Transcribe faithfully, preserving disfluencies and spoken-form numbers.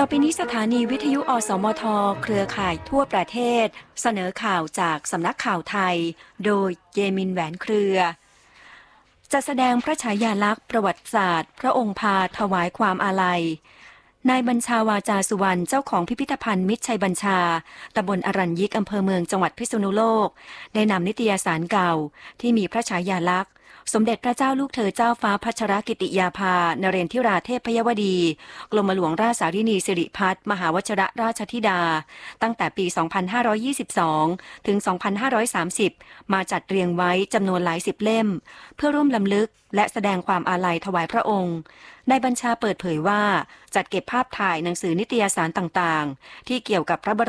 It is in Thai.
อไปนี้สถานีวิทยุอสมทเครือข่ายทั่วประเทศเสนอข่าวจากสำนักข่าวไทยโดยเยมินแหวนเครือจะแสดงพระฉายาลักษณ์ประวัติศาสตร์พระองค์พาถวายความอาลัยนายบัญชาวาจาสุวรรณเจ้าของพิพิธภัณฑ์มิตรชัยบัญชาตำบลอรัญยิกอำเภอเมืองจังหวัดพิษณุโลกได้นำนิตยสารเก่าที่มีพระฉายาลักษณ์สมเด็จพระเจ้าลูกเธอเจ้าฟ้าพัชรกิติยาภานเรนทิราเทพยวดีกรมหลวงราชสารินีสิริพัฒน์มหาวชิรราชธิดาตั้งแต่ปี สองพันห้าร้อยยี่สิบสอง ถึง สองพันห้าร้อยสามสิบ มาจัดเรียงไว้จำนวนหลายสิบเล่มเพื่อร่วมรำลึกและแสดงความอาลัยถวายพระองค์นายบัญชาเปิดเผยว่าจัดเก็บภาพถ่ายหนังสือนิตยสารต่างๆที่เกี่ยวกับพระบร